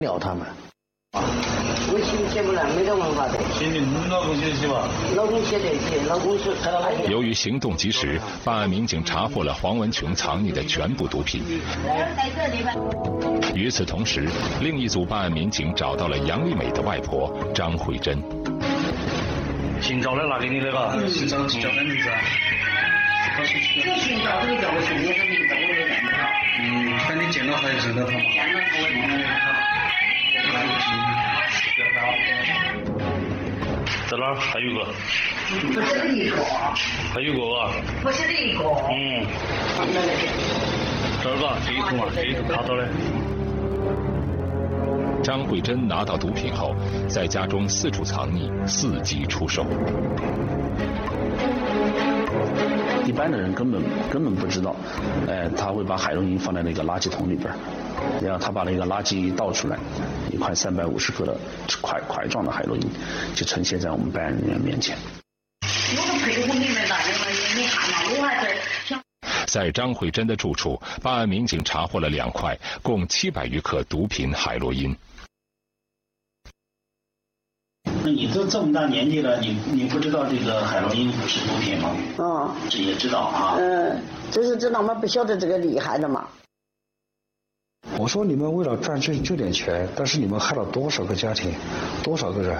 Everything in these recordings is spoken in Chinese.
聊他们。 我写不来，没得文化的。 写你老公写的起吧？ 老公写的起，老公是。 由于行动及时，办案民警查获了黄文琼藏匿的全部毒品。与此同时，另一组办案民警找到了杨丽美的外婆张慧珍。 姓赵的拿给你的吧？姓赵叫啥名字啊？ 这姓赵这个叫我姓你的名字，我也认不到。 那你见到他就认得他吗？ 见到他我认得他。 在哪儿？还有个。 不是一个。 还有个啊？ 不是一个。 这儿个这一头嘛，这一头卡到的。 张慧珍拿到毒品后，在家中四处藏匿，伺机出售。 一般的人根本不知道，他会把海洛因放在那个垃圾桶里边，然后他把那个垃圾倒出来，一块350克的块状的海洛因就呈现在我们办案人员面前。 我都佩服你们了，你看嘛，我还是想。 在张慧珍的住处，办案民警查获了2块，共700余克毒品海洛因。 那你都这么大年纪了，你不知道这个海洛因是毒品吗？这也知道啊。 只是知道嘛，不晓得这个厉害的嘛。 我说你们为了赚这点钱，但是你们害了多少个家庭，多少个人？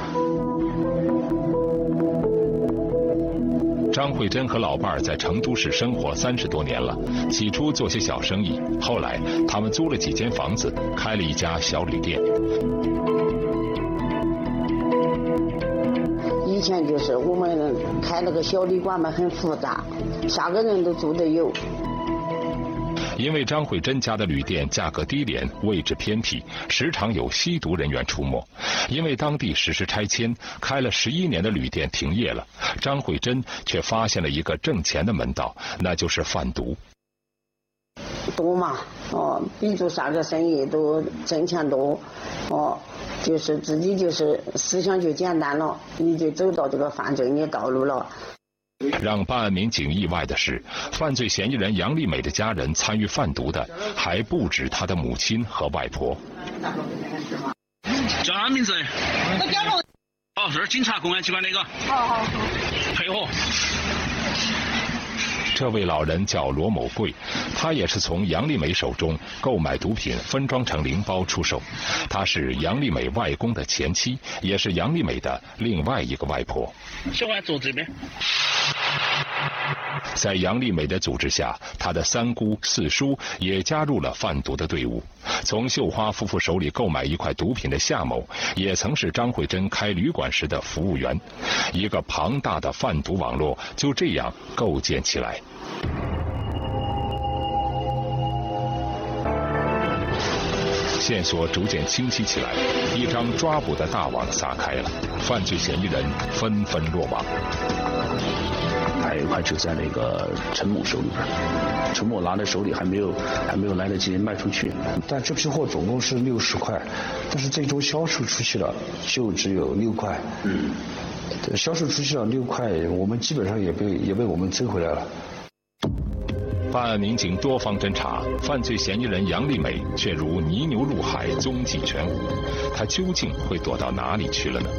张慧珍和老伴儿在成都市生活30多年了，起初做些小生意，后来他们租了几间房子，开了一家小旅店。 以前就是我们开了个小旅馆嘛，很复杂，啥个人都住得有。 因为张慧珍家的旅店价格低廉，位置偏僻，时常有吸毒人员出没。因为当地实施拆迁，开了11年的旅店停业了，张慧珍却发现了一个挣钱的门道，那就是贩毒。 多嘛，比做啥个生意都挣钱多，就是自己就是思想就简单了，你就走到这个犯罪的道路了。 让办案民警意外的是，犯罪嫌疑人杨丽美的家人参与贩毒的还不止她的母亲和外婆。 叫啥名字？ 我叫罗。 这是警察公安机关那个。 好。 配合。 这位老人叫罗某贵，他也是从杨丽美手中购买毒品，分装成0包出售。他是杨丽美外公的前妻，也是杨丽美的另外一个外婆。 小孩坐这边。 在杨丽美的组织下，她的3姑4叔也加入了贩毒的队伍。从秀花夫妇手里购买1块毒品的夏某，也曾是张慧珍开旅馆时的服务员。一个庞大的贩毒网络就这样构建起来。线索逐渐清晰起来，一张抓捕的大网撒开了，犯罪嫌疑人纷纷落网。 还有1块就在那个陈某手里边，陈某拿在手里还没有来得及卖出去。 但这批货总共是60块，但是最终销售出去了就只有6块。销售出去了6块，我们基本上也被我们追回来了。 办案民警多方侦查，犯罪嫌疑人杨丽美却如泥牛入海，踪迹全无。她究竟会躲到哪里去了呢？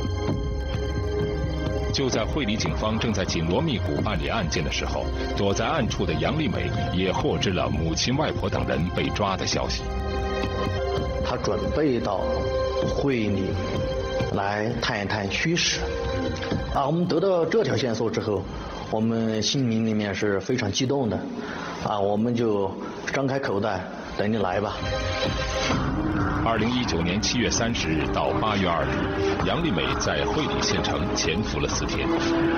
就在会理警方正在紧锣密鼓办理案件的时候，躲在暗处的杨丽美也获知了母亲、外婆等人被抓的消息。 她准备到会理来探一探虚实。我们得到这条线索之后，我们心里面是非常激动的。我们就张开口袋等你来吧。 2019年7月30日到8月2日，杨丽美在会理县城潜伏了4天。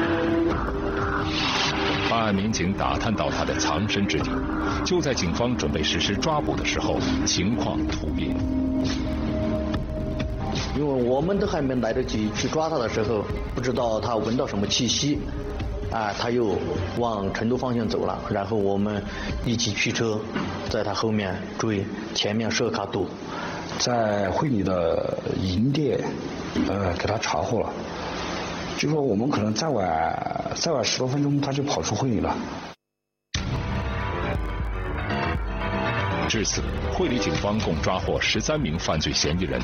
办案民警打探到她的藏身之地，就在警方准备实施抓捕的时候，情况突变。 因为我们都还没来得及去抓他的时候，不知道他闻到什么气息，他又往成都方向走了，然后我们一起驱车在他后面追，前面设卡堵。 在会理的营店给他查获了，就说我们可能再晚10多分钟他就跑出会理了。 至此，会理警方共抓获13名犯罪嫌疑人，